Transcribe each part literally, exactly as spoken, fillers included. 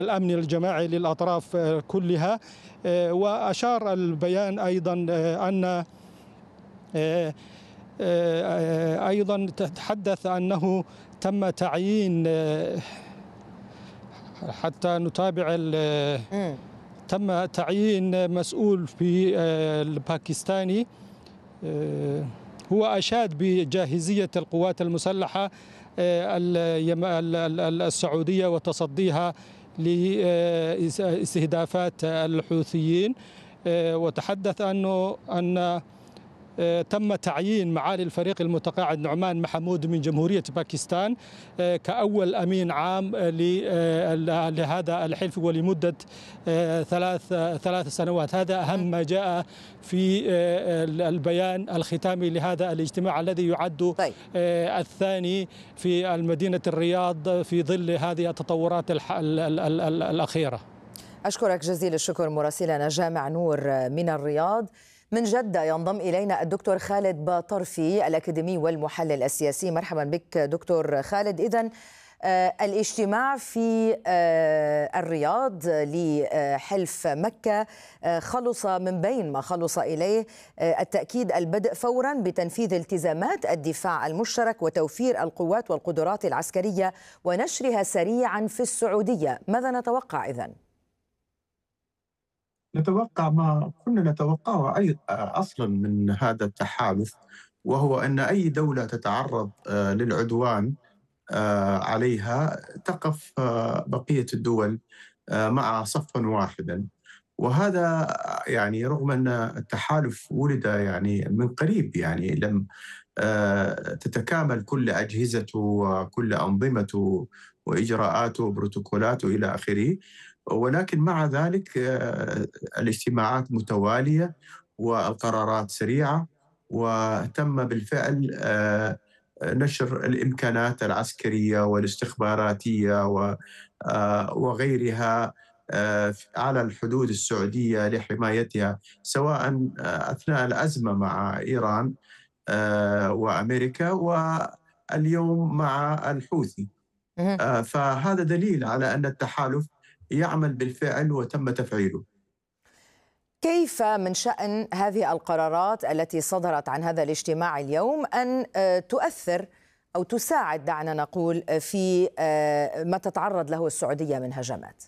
الأمن الجماعي للأطراف كلها. وأشار البيان أيضا أن أيضا تحدث أنه تم تعيين، حتى نتابع، تم تعيين مسؤول في الباكستاني، هو أشاد بجاهزية القوات المسلحة السعودية وتصديها لاستهدافات الحوثيين، وتحدث أنه أن تم تعيين معالي الفريق المتقاعد نعمان محمود من جمهورية باكستان كأول أمين عام لهذا الحلف ولمدة ثلاث ثلاث سنوات. هذا أهم ما جاء في البيان الختامي لهذا الاجتماع الذي يعد طيب. الثاني في المدينة الرياض في ظل هذه التطورات الأخيرة. أشكرك جزيل الشكر مراسلنا جامع نور من الرياض. من جدة ينضم إلينا الدكتور خالد باطرفي الأكاديمي والمحلل السياسي. مرحبا بك دكتور خالد. إذن آه الاجتماع في آه الرياض لحلف مكة آه خلص من بين ما خلص إليه آه التأكيد البدء فورا بتنفيذ التزامات الدفاع المشترك وتوفير القوات والقدرات العسكرية ونشرها سريعا في السعودية. ماذا نتوقع إذن؟ نتوقع ما كنا نتوقعه أي أصلا من هذا التحالف، وهو أن أي دولة تتعرض للعدوان عليها تقف بقية الدول مع صفا واحدا. وهذا يعني رغم أن التحالف ولد يعني من قريب، يعني لم تتكامل كل أجهزته وكل أنظمته وإجراءاته وبروتوكولاته إلى آخره، ولكن مع ذلك الاجتماعات متوالية والقرارات سريعة، وتم بالفعل نشر الإمكانات العسكرية والاستخباراتية وغيرها على الحدود السعودية لحمايتها، سواء أثناء الأزمة مع إيران وأمريكا واليوم مع الحوثي. فهذا دليل على أن التحالف يعمل بالفعل وتم تفعيله. كيف من شأن هذه القرارات التي صدرت عن هذا الاجتماع اليوم أن تؤثر أو تساعد، دعنا نقول، في ما تتعرض له السعودية من هجمات؟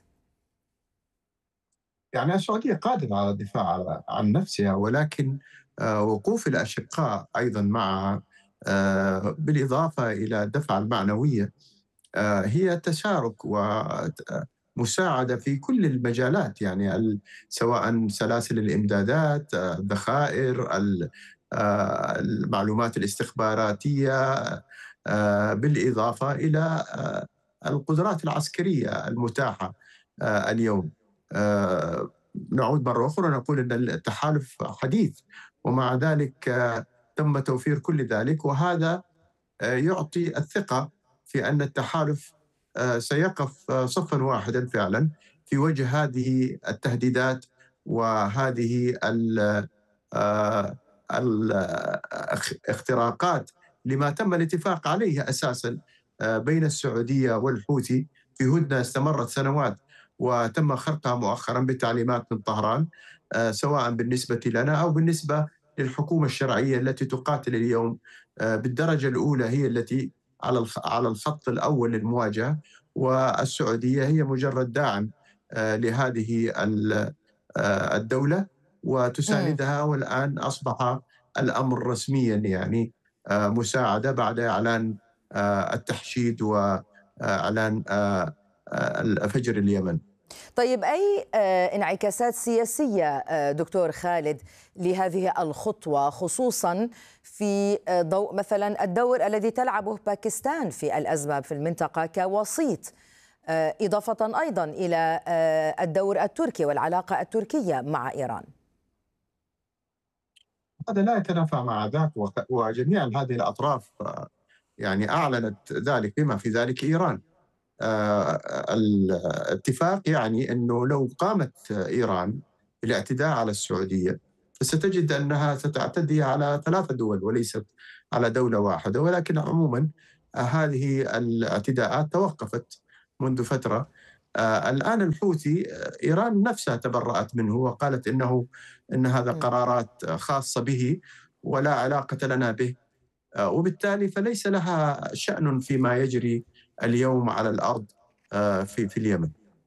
يعني السعودية قادرة على الدفاع عن نفسها، ولكن وقوف الأشقاء أيضا معها بالإضافة إلى الدفعة المعنوية هي تشارك ومساعدة في كل المجالات، يعني سواء سلاسل الإمدادات، الذخائر، المعلومات الاستخباراتية، بالإضافة إلى القدرات العسكرية المتاحة اليوم. نعود مرة أخرى نقول أن التحالف حديث، ومع ذلك تم توفير كل ذلك، وهذا يعطي الثقة في أن التحالف سيقف صفا واحدا فعلا في وجه هذه التهديدات وهذه الاختراقات لما تم الاتفاق عليه أساسا بين السعودية والحوثي في هدنة استمرت سنوات وتم خرقها مؤخرا بتعليمات من طهران، سواء بالنسبة لنا أو بالنسبة للحكومة الشرعية التي تقاتل اليوم بالدرجة الأولى، هي التي على على الخط الأول للمواجهة، والسعودية هي مجرد داعم لهذه الدولة وتساندها. والآن أصبح الأمر رسميا يعني مساعدة بعد إعلان التحشيد وإعلان فجر اليمن. طيب، أي انعكاسات سياسية دكتور خالد لهذه الخطوة، خصوصا في ضوء مثلا الدور الذي تلعبه باكستان في الأزمة في المنطقة كوسيط، إضافة أيضا إلى الدور التركي والعلاقة التركية مع إيران؟ هذا لا يتنافى مع ذاك، وجميع هذه الأطراف يعني أعلنت ذلك، بما في ذلك إيران. الاتفاق يعني أنه لو قامت إيران بالاعتداء على السعودية فستجد أنها ستعتدي على ثلاثة دول وليست على دولة واحدة، ولكن عموما هذه الاعتداءات توقفت منذ فترة، الآن الحوثي إيران نفسها تبرأت منه وقالت إنه إن هذا قرارات خاصة به ولا علاقة لنا به، وبالتالي فليس لها شأن فيما يجري اليوم على الأرض في في اليمن.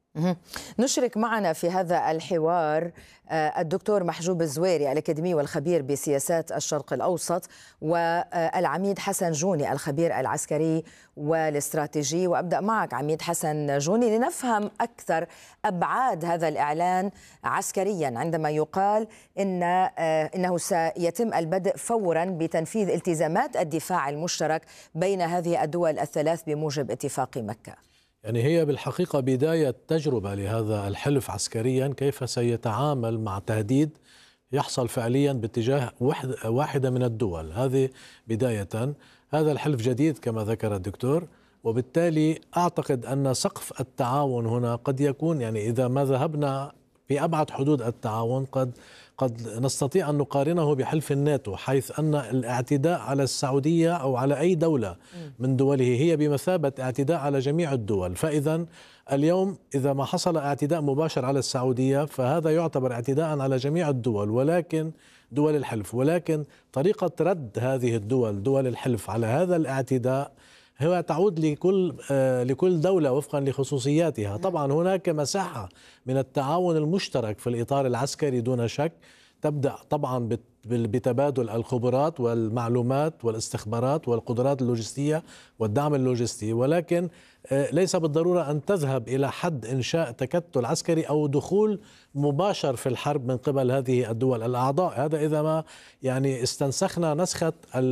نشرك معنا في هذا الحوار الدكتور محجوب الزويري الأكاديمي والخبير بسياسات الشرق الأوسط، والعميد حسن جوني الخبير العسكري والاستراتيجي. وأبدأ معك عميد حسن جوني لنفهم أكثر أبعاد هذا الإعلان عسكريا، عندما يقال إن إنه سيتم البدء فورا بتنفيذ التزامات الدفاع المشترك بين هذه الدول الثلاث بموجب اتفاق مكة. يعني هي بالحقيقة بداية تجربة لهذا الحلف عسكريا، كيف سيتعامل مع تهديد يحصل فعليا باتجاه واحدة من الدول. هذه بداية. هذا الحلف جديد كما ذكر الدكتور، وبالتالي أعتقد أن سقف التعاون هنا قد يكون، يعني إذا ما ذهبنا في أبعد حدود التعاون قد قد نستطيع أن نقارنه بحلف الناتو، حيث أن الاعتداء على السعودية أو على أي دولة من دوله هي بمثابة اعتداء على جميع الدول. فإذا اليوم إذا ما حصل اعتداء مباشر على السعودية فهذا يعتبر اعتداء على جميع الدول، ولكن دول الحلف، ولكن طريقة رد هذه الدول دول الحلف على هذا الاعتداء هو تعود لكل لكل دولة وفقا لخصوصياتها. طبعا هناك مساحة من التعاون المشترك في الإطار العسكري دون شك، تبدأ طبعا بتبادل الخبرات والمعلومات والاستخبارات والقدرات اللوجستية والدعم اللوجستي، ولكن ليس بالضرورة أن تذهب إلى حد إنشاء تكتل عسكري أو دخول مباشر في الحرب من قبل هذه الدول الأعضاء. هذا إذا ما يعني استنسخنا نسخة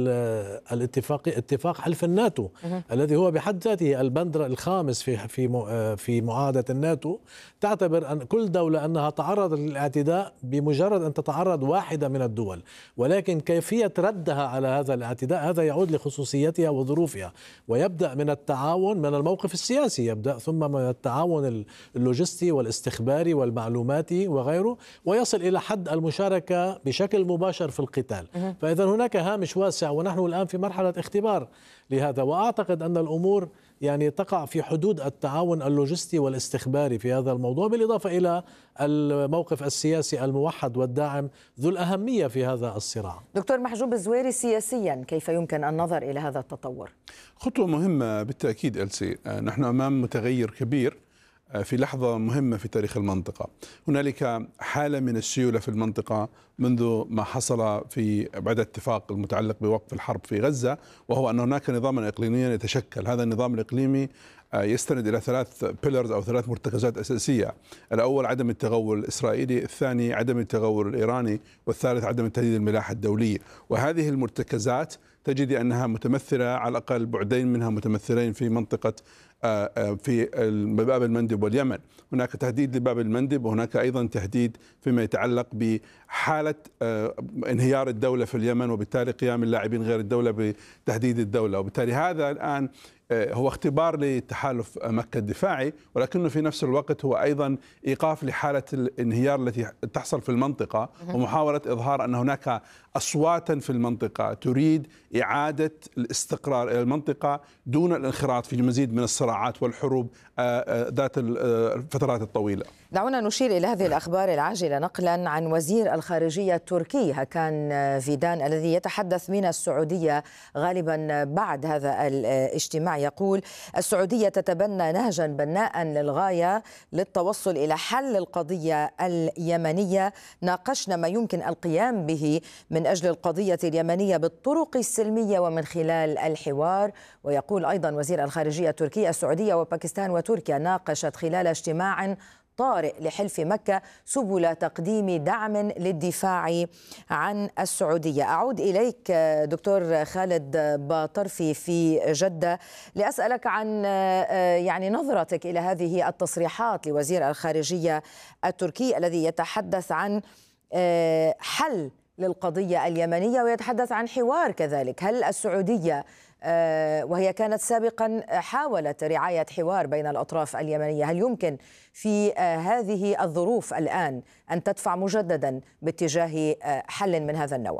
الاتفاق اتفاق حلف الناتو الذي هو بحد ذاته البند الخامس في في في معاهدة الناتو، تعتبر أن كل دولة أنها تعرضت للاعتداء بمجرد أن تتعرض واحدة من الدول، ولكن كيفية ردها على هذا الاعتداء هذا يعود لخصوصيتها وظروفها، ويبدأ من التعاون من الموقف السياسي، يبدأ ثم من التعاون اللوجستي والاستخباري والمعلوماتي وغيره، ويصل إلى حد المشاركة بشكل مباشر في القتال. فإذا هناك هامش واسع، ونحن الآن في مرحلة اختبار لهذا، وأعتقد أن الأمور يعني تقع في حدود التعاون اللوجستي والاستخباري في هذا الموضوع، بالإضافة إلى الموقف السياسي الموحد والداعم ذو الأهمية في هذا الصراع. دكتور محجوب الزويري، سياسيا كيف يمكن النظر إلى هذا التطور؟ خطوة مهمة بالتأكيد ألسي. نحن أمام متغير كبير في لحظة مهمة في تاريخ المنطقة. هنالك حالة من السيولة في المنطقة منذ ما حصل في بعد اتفاق المتعلق بوقف الحرب في غزة، وهو أن هناك نظاما إقليميا يتشكل. هذا النظام الإقليمي يستند إلى ثلاث بيلرز أو ثلاث مرتكزات أساسية. الأول عدم التغول الإسرائيلي، الثاني عدم التغول الإيراني، والثالث عدم التهديد الملاحة الدولية. وهذه المرتكزات تجد أنها متمثلة على الأقل بعدين منها متمثلين في منطقة في باب المندب واليمن. هناك تهديد لباب المندب، وهناك أيضا تهديد فيما يتعلق بحالة انهيار الدولة في اليمن، وبالتالي قيام اللاعبين غير الدولة بتهديد الدولة. وبالتالي هذا الآن هو اختبار لتحالف مكة الدفاعي، ولكنه في نفس الوقت هو أيضا إيقاف لحالة الانهيار التي تحصل في المنطقة، ومحاولة إظهار أن هناك أصواتا في المنطقة تريد إعادة الاستقرار إلى المنطقة دون الانخراط في مزيد من الصراعات والحروب ذات الفترات الطويلة. دعونا نشير إلى هذه الأخبار العاجلة نقلا عن وزير الخارجية التركي هاكان فيدان الذي يتحدث من السعودية غالبا بعد هذا الاجتماع. يقول: السعودية تتبنى نهجا بناء للغاية للتوصل إلى حل القضية اليمنية. ناقشنا ما يمكن القيام به من أجل القضية اليمنية بالطرق السلمية ومن خلال الحوار. ويقول أيضا وزير الخارجية التركي: السعودية وباكستان وتركيا ناقشت خلال اجتماع طارئ لحلف مكة سبل تقديم دعم للدفاع عن السعودية. أعود إليك دكتور خالد باطرفي في جدة لأسألك عن يعني نظرتك إلى هذه التصريحات لوزير الخارجية التركي الذي يتحدث عن حل للقضية اليمنية ويتحدث عن حوار كذلك. هل السعودية وهي كانت سابقا حاولت رعاية حوار بين الأطراف اليمنية، هل يمكن في هذه الظروف الآن أن تدفع مجددا باتجاه حل من هذا النوع؟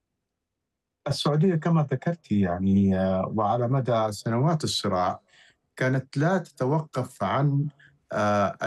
السعودية كما ذكرت يعني وعلى مدى سنوات الصراع كانت لا تتوقف عن